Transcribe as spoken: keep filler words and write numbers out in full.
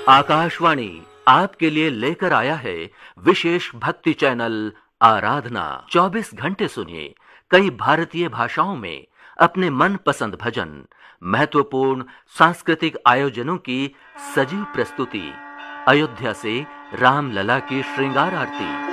आकाशवाणी आपके लिए लेकर आया है विशेष भक्ति चैनल आराधना। चौबीस घंटे सुनिए कई भारतीय भाषाओं में अपने मनपसंद भजन, महत्वपूर्ण सांस्कृतिक आयोजनों की सजीव प्रस्तुति, अयोध्या से रामलला की श्रृंगार आरती,